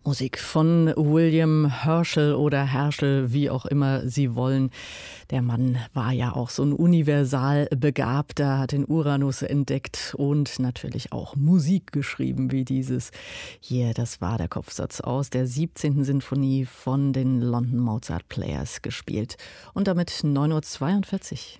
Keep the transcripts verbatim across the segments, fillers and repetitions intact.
Musik von William Herschel oder Herschel, wie auch immer Sie wollen. Der Mann war ja auch so ein universal Begabter, hat den Uranus entdeckt und natürlich auch Musik geschrieben wie dieses hier. Das war der Kopfsatz aus der siebzehnten Sinfonie von den London Mozart Players gespielt. Und damit neun Uhr zweiundvierzig.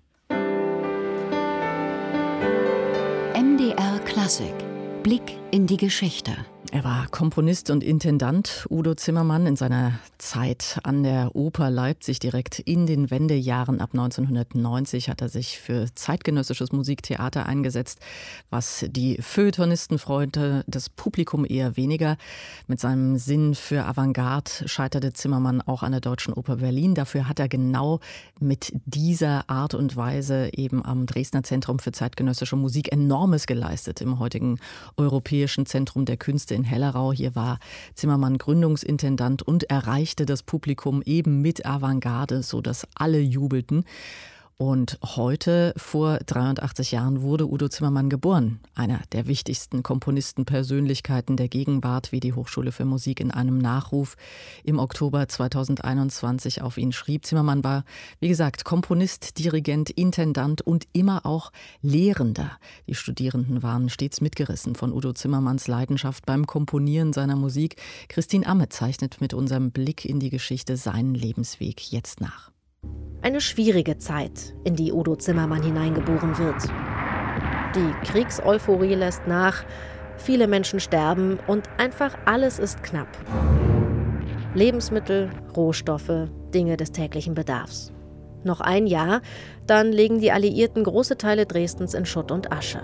M D R Klassik. Blick in die Geschichte. Er war Komponist und Intendant, Udo Zimmermann, in seiner Zeit an der Oper Leipzig. Direkt in den Wendejahren ab neunzehnhundertneunzig hat er sich für zeitgenössisches Musiktheater eingesetzt, was die Feuilletonisten-Freunde, das Publikum eher weniger. Mit seinem Sinn für Avantgarde scheiterte Zimmermann auch an der Deutschen Oper Berlin. Dafür hat er genau mit dieser Art und Weise eben am Dresdner Zentrum für zeitgenössische Musik Enormes geleistet, im heutigen Europäischen Zentrum der Künste in Hellerau. Hier war Zimmermann Gründungsintendant und erreichte das Publikum eben mit Avantgarde, sodass alle jubelten. Und heute, vor dreiundachtzig Jahren, wurde Udo Zimmermann geboren. Einer der wichtigsten Komponistenpersönlichkeiten der Gegenwart, wie die Hochschule für Musik in einem Nachruf im Oktober zweitausendeinundzwanzig auf ihn schrieb. Zimmermann war, wie gesagt, Komponist, Dirigent, Intendant und immer auch Lehrender. Die Studierenden waren stets mitgerissen von Udo Zimmermanns Leidenschaft beim Komponieren seiner Musik. Christine Amme zeichnet mit unserem Blick in die Geschichte seinen Lebensweg jetzt nach. Eine schwierige Zeit, in die Udo Zimmermann hineingeboren wird. Die Kriegseuphorie lässt nach, viele Menschen sterben und einfach alles ist knapp. Lebensmittel, Rohstoffe, Dinge des täglichen Bedarfs. Noch ein Jahr, dann legen die Alliierten große Teile Dresdens in Schutt und Asche.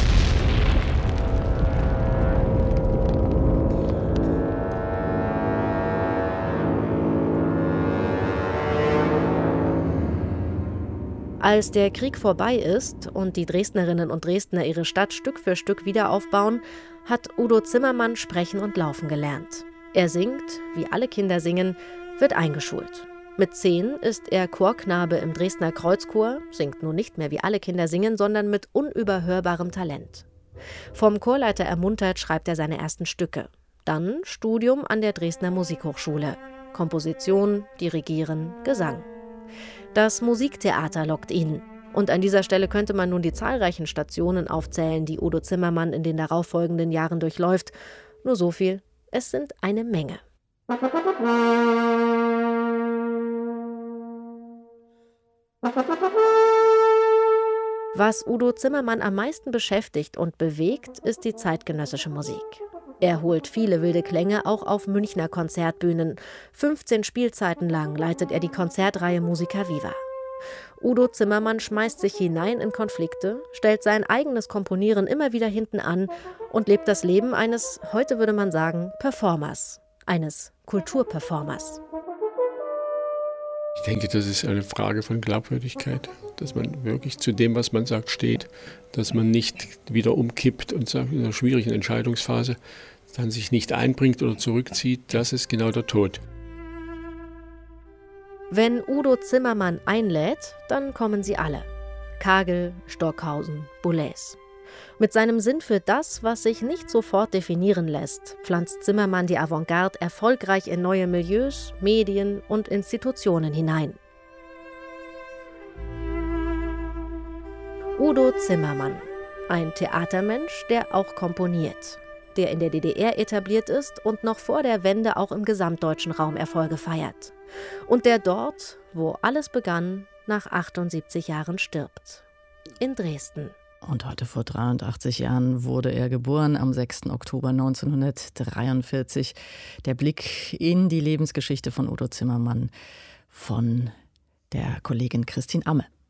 Als der Krieg vorbei ist und die Dresdnerinnen und Dresdner ihre Stadt Stück für Stück wieder aufbauen, hat Udo Zimmermann sprechen und laufen gelernt. Er singt, wie alle Kinder singen, wird eingeschult. Mit zehn ist er Chorknabe im Dresdner Kreuzchor, singt nun nicht mehr wie alle Kinder singen, sondern mit unüberhörbarem Talent. Vom Chorleiter ermuntert, schreibt er seine ersten Stücke. Dann Studium an der Dresdner Musikhochschule. Komposition, Dirigieren, Gesang. Das Musiktheater lockt ihn. Und an dieser Stelle könnte man nun die zahlreichen Stationen aufzählen, die Udo Zimmermann in den darauffolgenden Jahren durchläuft. Nur so viel, es sind eine Menge. Was Udo Zimmermann am meisten beschäftigt und bewegt, ist die zeitgenössische Musik. Er holt viele wilde Klänge auch auf Münchner Konzertbühnen. fünfzehn Spielzeiten lang leitet er die Konzertreihe Musica Viva. Udo Zimmermann schmeißt sich hinein in Konflikte, stellt sein eigenes Komponieren immer wieder hinten an und lebt das Leben eines, heute würde man sagen, Performers, eines Kulturperformers. Ich denke, das ist eine Frage von Glaubwürdigkeit, dass man wirklich zu dem, was man sagt, steht, dass man nicht wieder umkippt und sagt, in einer schwierigen Entscheidungsphase dann sich nicht einbringt oder zurückzieht. Das ist genau der Tod. Wenn Udo Zimmermann einlädt, dann kommen sie alle. Kagel, Stockhausen, Boulez. Mit seinem Sinn für das, was sich nicht sofort definieren lässt, pflanzt Zimmermann die Avantgarde erfolgreich in neue Milieus, Medien und Institutionen hinein. Udo Zimmermann, ein Theatermensch, der auch komponiert, der in der D D R etabliert ist und noch vor der Wende auch im gesamtdeutschen Raum Erfolge feiert. Und der dort, wo alles begann, nach achtundsiebzig Jahren stirbt. In Dresden. Und heute vor dreiundachtzig Jahren wurde er geboren, am sechsten Oktober neunzehnhundertdreiundvierzig. Der Blick in die Lebensgeschichte von Udo Zimmermann von der Kollegin Christine Amme.